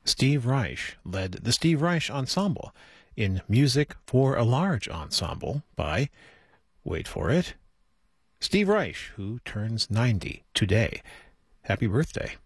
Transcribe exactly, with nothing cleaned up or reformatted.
Steve Reich led the Steve Reich Ensemble in Music for a Large Ensemble by, wait for it, Steve Reich, who turns ninety today. Happy birthday.